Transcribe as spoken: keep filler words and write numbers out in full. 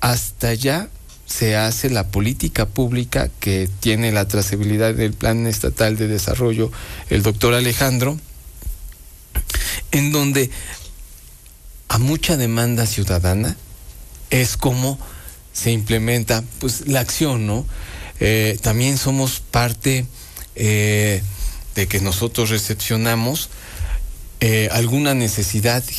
hasta allá se hace la política pública que tiene la trazabilidad del Plan Estatal de Desarrollo, el doctor Alejandro, en donde a mucha demanda ciudadana es como se implementa pues la acción, ¿no? Eh, también somos parte eh, de que nosotros recepcionamos eh, alguna necesidad